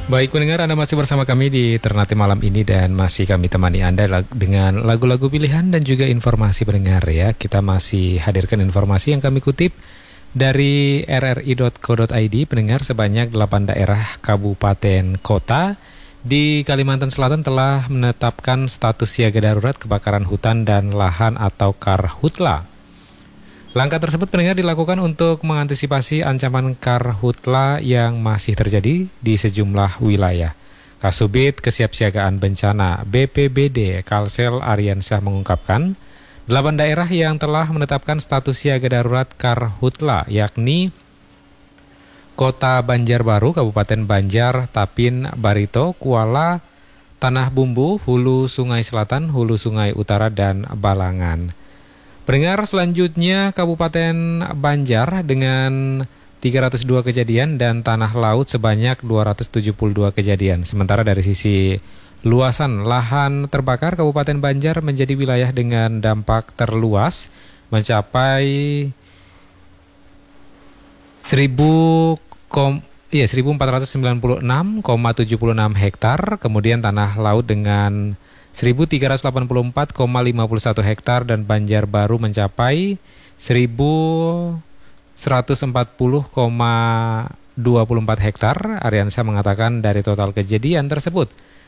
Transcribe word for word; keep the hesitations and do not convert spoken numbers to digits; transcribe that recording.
Baik pendengar, Anda masih bersama kami di Ternate malam ini dan masih kami temani Anda lag- dengan lagu-lagu pilihan dan juga informasi pendengar ya. Kita masih hadirkan informasi yang kami kutip dari r r i dot co dot i d. Pendengar, sebanyak delapan daerah kabupaten kota di Kalimantan Selatan telah menetapkan status siaga darurat kebakaran hutan dan lahan atau Karhutla. Langkah tersebut pendengar dilakukan untuk mengantisipasi ancaman karhutla yang masih terjadi di sejumlah wilayah. Kasubit Kesiapsiagaan Bencana B P B D Kalsel Aryansyah mengungkapkan, delapan daerah yang telah menetapkan status siaga darurat karhutla yakni Kota Banjarbaru, Kabupaten Banjar, Tapin, Barito, Kuala, Tanah Bumbu, Hulu Sungai Selatan, Hulu Sungai Utara, dan Balangan. Pendengar, selanjutnya Kabupaten Banjar dengan tiga ratus dua kejadian dan Tanah Laut sebanyak dua ratus tujuh puluh dua kejadian. Sementara dari sisi luasan lahan terbakar, Kabupaten Banjar menjadi wilayah dengan dampak terluas mencapai seribu iya, seribu empat ratus sembilan puluh enam koma tujuh puluh enam hektar, kemudian Tanah Laut dengan seribu tiga ratus delapan puluh empat koma lima puluh satu hektar dan Banjarbaru mencapai seribu seratus empat puluh koma dua puluh empat hektar. Aryansyah mengatakan dari total kejadian tersebut,